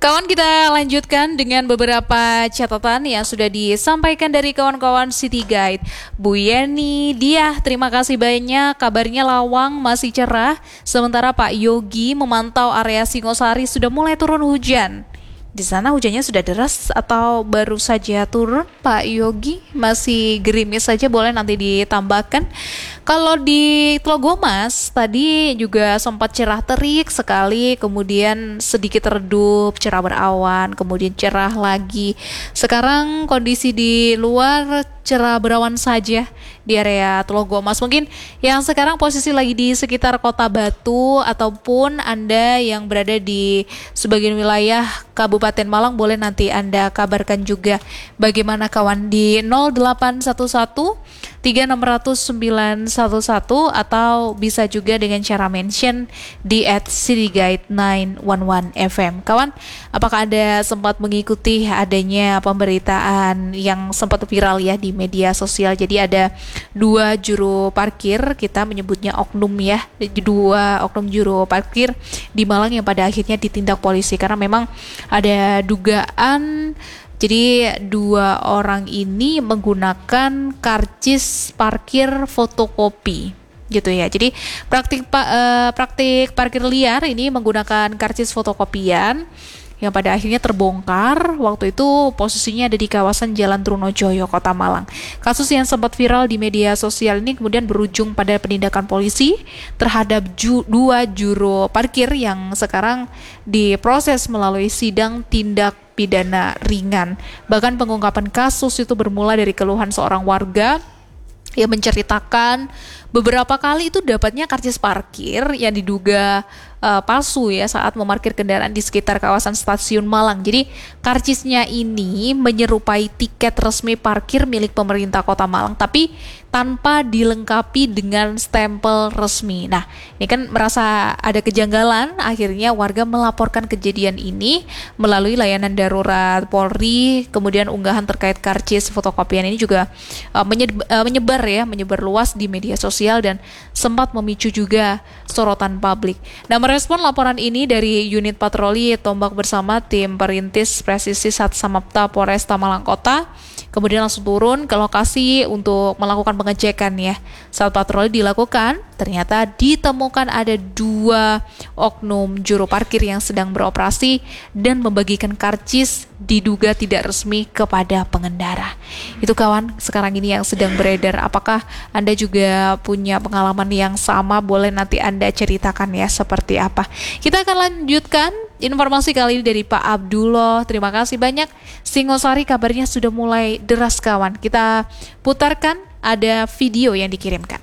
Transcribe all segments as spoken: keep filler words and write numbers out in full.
Kawan, kita lanjutkan dengan beberapa catatan yang sudah disampaikan dari kawan-kawan City Guide. Bu Yeni, Diah, terima kasih banyak. Kabarnya Lawang masih cerah, sementara Pak Yogi memantau area Singosari sudah mulai turun hujan. Di sana hujannya sudah deras atau baru saja turun, Pak Yogi? Masih gerimis saja, boleh nanti ditambahkan. Kalau di Tlogomas tadi juga sempat cerah terik sekali, kemudian sedikit redup, cerah berawan, kemudian cerah lagi. Sekarang kondisi di luar cerah berawan saja di area Tlogomas. Mungkin yang sekarang posisi lagi di sekitar Kota Batu ataupun Anda yang berada di sebagian wilayah Kabupaten Malang, boleh nanti Anda kabarkan juga bagaimana kawan di nol delapan satu satu tiga enam nol nol sembilan satu satu atau bisa juga dengan cara mention di at cityguide sembilan satu satu F M. Kawan, apakah Anda sempat mengikuti adanya pemberitaan yang sempat viral ya di media sosial? Jadi ada dua juru parkir, kita menyebutnya oknum ya, dua oknum juru parkir di Malang yang pada akhirnya ditindak polisi karena memang ada dugaan. Jadi dua orang ini menggunakan karcis parkir fotokopi gitu ya. Jadi praktik uh, praktik parkir liar ini menggunakan karcis fotokopian yang pada akhirnya terbongkar. Waktu itu posisinya ada di kawasan Jalan Trunojoyo, Kota Malang. Kasus yang sempat viral di media sosial ini kemudian berujung pada penindakan polisi terhadap ju- dua juru parkir yang sekarang diproses melalui sidang tindak pidana ringan. Bahkan pengungkapan kasus itu bermula dari keluhan seorang warga yang menceritakan beberapa kali itu dapatnya karcis parkir yang diduga uh, palsu ya saat memarkir kendaraan di sekitar kawasan stasiun Malang. Jadi karcisnya ini menyerupai tiket resmi parkir milik pemerintah Kota Malang tapi tanpa dilengkapi dengan stempel resmi. Nah, ini kan merasa ada kejanggalan, akhirnya warga melaporkan kejadian ini melalui layanan darurat Polri. Kemudian unggahan terkait karcis fotokopian ini juga uh, menyebar, uh, menyebar ya, menyebar luas di media sosial dan sempat memicu juga sorotan publik. Nah, merespon laporan ini dari unit patroli Tombak bersama tim perintis presisi Sat Samapta Polresta Malang Kota, kemudian langsung turun ke lokasi untuk melakukan pengecekan ya. Saat patroli dilakukan, ternyata ditemukan ada dua oknum juru parkir yang sedang beroperasi dan membagikan karcis diduga tidak resmi kepada pengendara. Itu kawan, sekarang ini yang sedang beredar. Apakah Anda juga punya pengalaman yang sama? Boleh nanti Anda ceritakan ya seperti apa. Kita akan lanjutkan informasi kali ini dari Pak Abdullah. Terima kasih banyak. Singosari kabarnya sudah mulai deras kawan. Kita putarkan, ada video yang dikirimkan.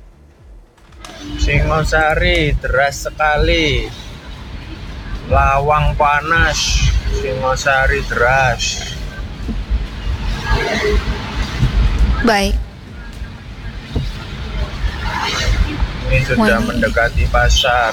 Singosari deras sekali. Lawang panas, Singosari deras. Baik. Ini sudah Wah. mendekati pasar.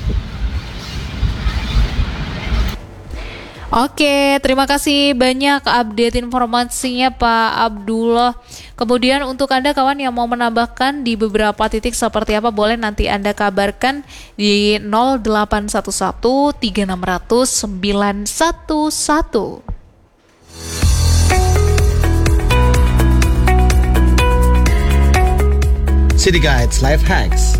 Oke, terima kasih banyak update informasinya Pak Abdullah. Kemudian untuk Anda kawan yang mau menambahkan di beberapa titik seperti apa, boleh nanti Anda kabarkan di nol delapan satu satu tiga enam nol nol sembilan satu satu. City Guides Life Hacks.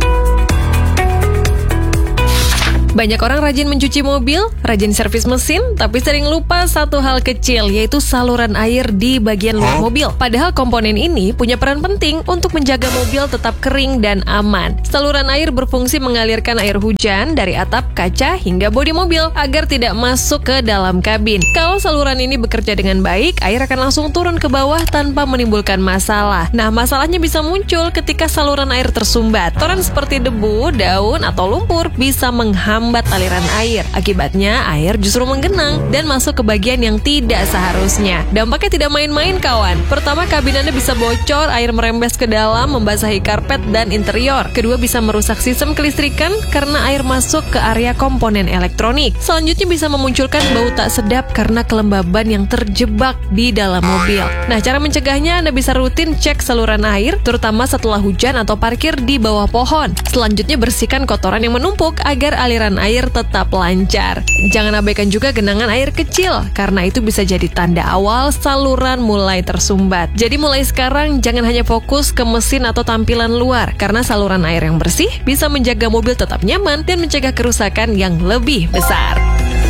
Banyak orang rajin mencuci mobil, rajin servis mesin, tapi sering lupa satu hal kecil, yaitu saluran air di bagian luar mobil. Padahal komponen ini punya peran penting untuk menjaga mobil tetap kering dan aman. Saluran air berfungsi mengalirkan air hujan dari atap, kaca, hingga bodi mobil agar tidak masuk ke dalam kabin. Kalau saluran ini bekerja dengan baik, air akan langsung turun ke bawah tanpa menimbulkan masalah. Nah, masalahnya bisa muncul ketika saluran air tersumbat. Kotoran seperti debu, daun, atau lumpur bisa menghambat menghambat aliran air. Akibatnya, air justru menggenang dan masuk ke bagian yang tidak seharusnya. Dampaknya tidak main-main, kawan. Pertama, kabin Anda bisa bocor, air merembes ke dalam, membasahi karpet dan interior. Kedua, bisa merusak sistem kelistrikan karena air masuk ke area komponen elektronik. Selanjutnya, bisa memunculkan bau tak sedap karena kelembaban yang terjebak di dalam mobil. Nah, cara mencegahnya, Anda bisa rutin cek saluran air, terutama setelah hujan atau parkir di bawah pohon. Selanjutnya, bersihkan kotoran yang menumpuk agar aliran saluran air tetap lancar. Jangan abaikan juga genangan air kecil, karena itu bisa jadi tanda awal saluran mulai tersumbat. Jadi mulai sekarang jangan hanya fokus ke mesin atau tampilan luar, karena saluran air yang bersih bisa menjaga mobil tetap nyaman dan mencegah kerusakan yang lebih besar.